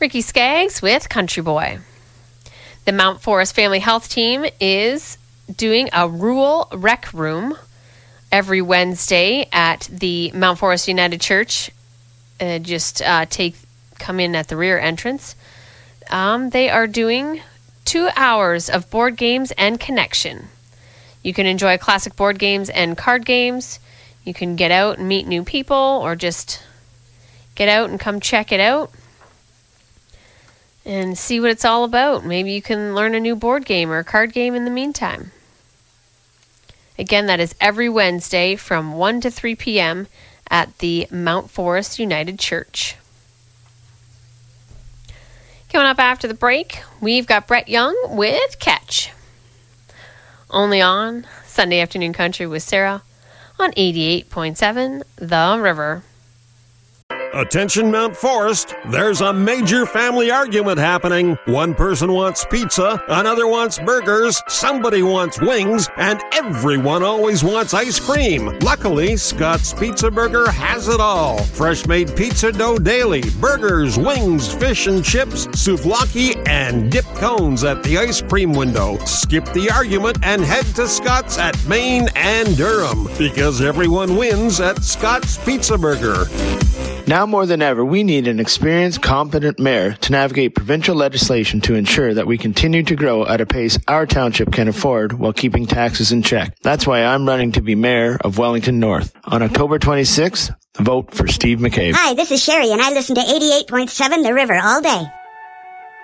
Ricky Skaggs with Country Boy. The Mount Forest Family Health Team is doing a rural rec room every Wednesday at the Mount Forest United Church. Come in at the rear entrance. They are doing 2 hours of board games and connection. You can enjoy classic board games and card games. You can get out and meet new people, or just get out and come check it out and see what it's all about. Maybe you can learn a new board game or a card game in the meantime. Again, that is every Wednesday from 1 to 3 p.m. at the Mount Forest United Church. Coming up after the break, we've got Brett Young with Catch. Only on Sunday Afternoon Country with Sarah on 88.7 The River. Attention Mount Forest, there's a major family argument happening. One person wants pizza, another wants burgers, somebody wants wings, and everyone always wants ice cream. Luckily, Scott's Pizza Burger has it all. Fresh-made pizza dough daily, burgers, wings, fish and chips, souvlaki, and dip cones at the ice cream window. Skip the argument and head to Scott's at Main and Durham, because everyone wins at Scott's Pizza Burger. Now more than ever, we need an experienced, competent mayor to navigate provincial legislation to ensure that we continue to grow at a pace our township can afford while keeping taxes in check. That's why I'm running to be mayor of Wellington North. On October 26th, vote for Steve McCabe. Hi, this is Sherry, and I listen to 88.7 The River all day.